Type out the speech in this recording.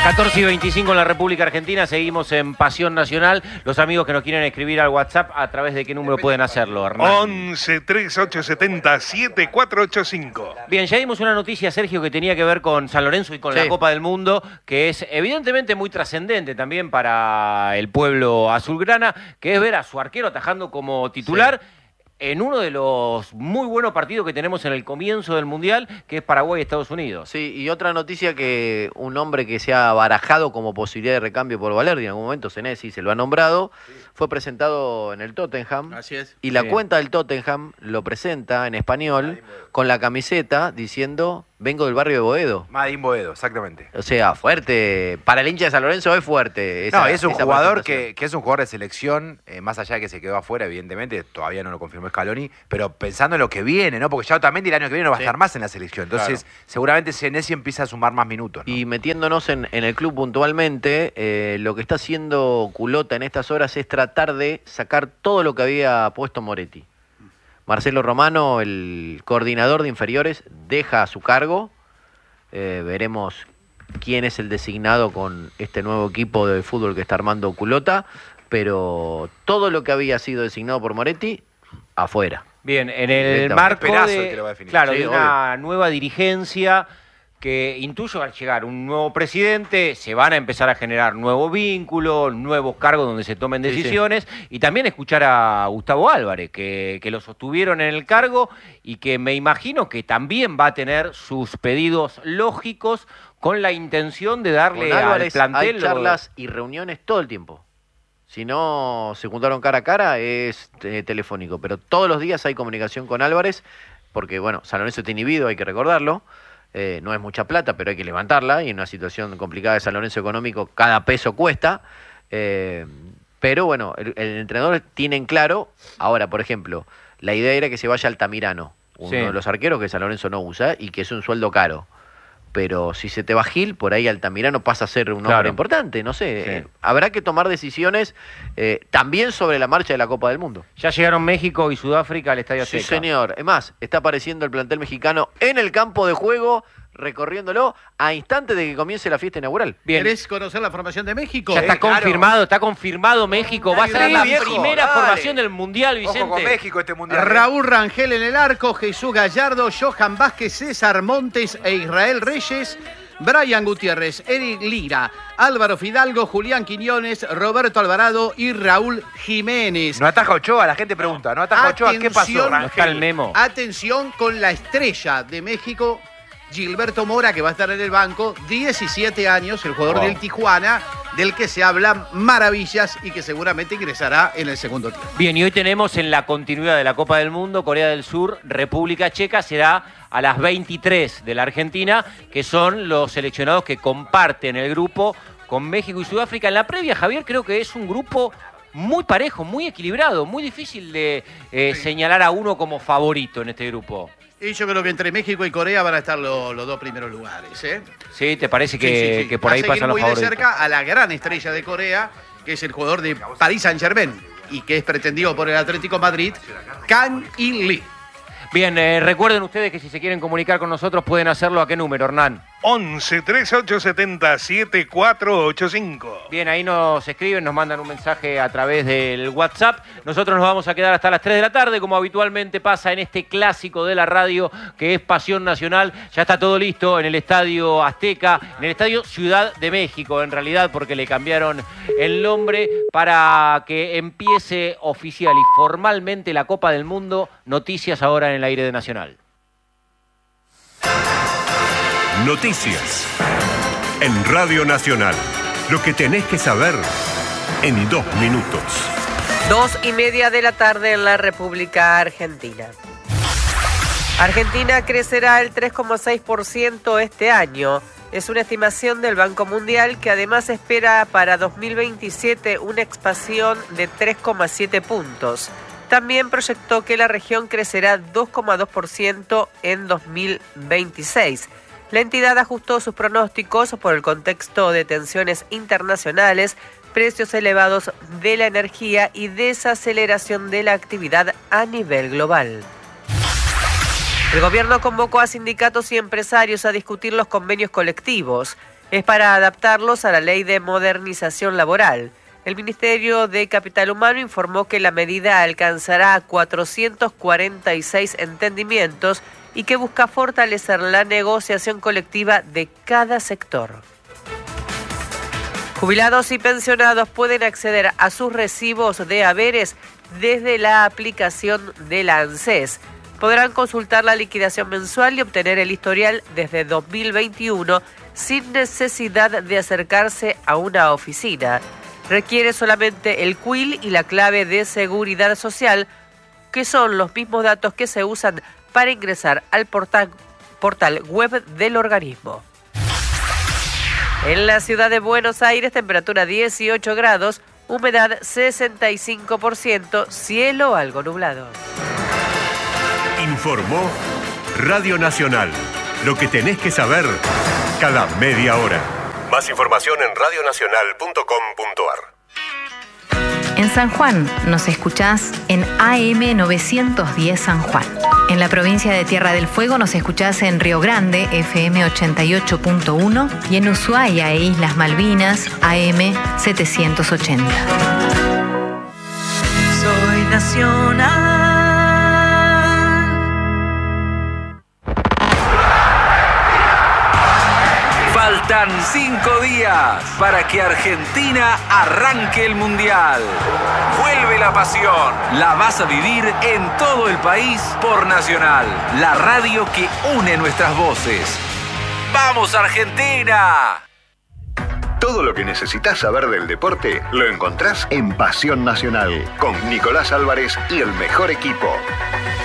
14:25 en la República Argentina, seguimos en Pasión Nacional. Los amigos que nos quieren escribir al WhatsApp, ¿a través de qué número pueden hacerlo, Hernán? 11 3870 7485. Bien, ya dimos una noticia, Sergio, que tenía que ver con San Lorenzo y con la Copa del Mundo, que es evidentemente muy trascendente también para el pueblo azulgrana, que es ver a su arquero atajando como titular en uno de los muy buenos partidos que tenemos en el comienzo del Mundial, que es Paraguay-Estados Unidos. Sí, y otra noticia, que un hombre que se ha barajado como posibilidad de recambio por Valerdi, en algún momento Senesi se lo ha nombrado, fue presentado en el Tottenham. Así es. Y la cuenta del Tottenham lo presenta en español con la camiseta diciendo: vengo del barrio de Boedo. Madín Boedo, exactamente. O sea, fuerte. Para el hincha de San Lorenzo es fuerte. Es un jugador que es un jugador de selección, más allá de que se quedó afuera, evidentemente, todavía no lo confirmó Scaloni, pero pensando en lo que viene, ¿no? Porque ya también el año que viene no va a estar más en la selección. Entonces, seguramente Senesi empieza a sumar más minutos, ¿no? Y metiéndonos en el club puntualmente, lo que está haciendo Culota en estas horas es tratar de sacar todo lo que había puesto Moretti. Marcelo Romano, el coordinador de inferiores, deja a su cargo. Veremos quién es el designado con este nuevo equipo de fútbol que está armando Culota, pero todo lo que había sido designado por Moretti, afuera. Bien, en el marco de una nueva dirigencia, que intuyo al llegar un nuevo presidente se van a empezar a generar nuevos vínculos, nuevos cargos donde se tomen decisiones, y también escuchar a Gustavo Álvarez, que lo sostuvieron en el cargo y que me imagino que también va a tener sus pedidos lógicos con la intención de darle con Álvarez al plantel... Hay charlas y reuniones todo el tiempo. Si no se juntaron cara a cara, es telefónico, pero todos los días hay comunicación con Álvarez, porque bueno, San Lorenzo está inhibido, hay que recordarlo. No es mucha plata, pero hay que levantarla, y en una situación complicada de San Lorenzo económico, cada peso cuesta. Pero bueno, el entrenador tiene en claro. Ahora, por ejemplo, la idea era que se vaya Altamirano, uno de los arqueros que San Lorenzo no usa y que es un sueldo caro. Pero si se te va Gil, por ahí Altamirano pasa a ser un hombre importante, no sé. Habrá que tomar decisiones también sobre la marcha de la Copa del Mundo. Ya llegaron México y Sudáfrica al Estadio Azteca. Sí, señor. Es más, está apareciendo el plantel mexicano en el campo de juego, recorriéndolo a instantes de que comience la fiesta inaugural. Bien. ¿Querés conocer la formación de México? Ya está confirmado México. Va a ser la primera formación del Mundial, Vicente. Ojo con México este Mundial. Raúl Rangel en el arco, Jesús Gallardo, Johan Vázquez, César Montes e Israel Reyes, Brian Gutiérrez, Eric Lira, Álvaro Fidalgo, Julián Quiñones, Roberto Alvarado y Raúl Jiménez. No ataja Ochoa, la gente pregunta. ¿No ataja Ochoa? ¿Qué pasó, Rangel? No está el memo. Atención con la estrella de México, Gilberto Mora, que va a estar en el banco, 17 años, el jugador del Tijuana, del que se hablan maravillas y que seguramente ingresará en el segundo tiempo. Bien, y hoy tenemos en la continuidad de la Copa del Mundo, Corea del Sur, República Checa, será a las 23 de la Argentina, que son los seleccionados que comparten el grupo con México y Sudáfrica. En la previa, Javier, creo que es un grupo muy parejo, muy equilibrado, muy difícil de señalar a uno como favorito en este grupo. Y yo creo que entre México y Corea van a estar los dos primeros lugares, ¿eh? Sí, ¿te parece que por ahí pasan los favoritos? Va a seguir muy de cerca a la gran estrella de Corea, que es el jugador de Paris Saint-Germain y que es pretendido por el Atlético Madrid, Kang In-lee. Bien, recuerden ustedes que si se quieren comunicar con nosotros pueden hacerlo. ¿A qué número, Hernán? 11 3870 7485. Bien, ahí nos escriben, nos mandan un mensaje a través del WhatsApp. Nosotros nos vamos a quedar hasta las 3 de la tarde, como habitualmente pasa en este clásico de la radio que es Pasión Nacional. Ya está todo listo en el Estadio Azteca, en el Estadio Ciudad de México, en realidad, porque le cambiaron el nombre para que empiece oficial y formalmente la Copa del Mundo. Noticias ahora en el aire de Nacional. Noticias en Radio Nacional. Lo que tenés que saber en 2 minutos. 2:30 de la tarde en la República Argentina. Argentina crecerá el 3,6% este año. Es una estimación del Banco Mundial, que además espera para 2027 una expansión de 3,7 puntos. También proyectó que la región crecerá 2,2% en 2026. La entidad ajustó sus pronósticos por el contexto de tensiones internacionales, precios elevados de la energía y desaceleración de la actividad a nivel global. El gobierno convocó a sindicatos y empresarios a discutir los convenios colectivos. es para adaptarlos a la Ley de Modernización Laboral. El Ministerio de Capital Humano informó que la medida alcanzará 446 entendimientos y que busca fortalecer la negociación colectiva de cada sector. Jubilados y pensionados pueden acceder a sus recibos de haberes desde la aplicación de la ANSES. Podrán consultar la liquidación mensual y obtener el historial desde 2021 sin necesidad de acercarse a una oficina. Requiere solamente el CUIL y la clave de seguridad social, que son los mismos datos que se usan para ingresar al portal web del organismo. En la ciudad de Buenos Aires, temperatura 18 grados, humedad 65%, cielo algo nublado. Informó Radio Nacional. Lo que tenés que saber cada media hora. Más información en radionacional.com.ar. En San Juan nos escuchás en AM 910 San Juan. En la provincia de Tierra del Fuego nos escuchás en Río Grande, FM 88.1, y en Ushuaia e Islas Malvinas, AM 780. Soy nacional. Faltan 5 días para que Argentina arranque el Mundial. Vuelve la pasión. La vas a vivir en todo el país por Nacional, la radio que une nuestras voces. ¡Vamos, Argentina! Todo lo que necesitas saber del deporte lo encontrás en Pasión Nacional, con Nicolás Álvarez y el mejor equipo.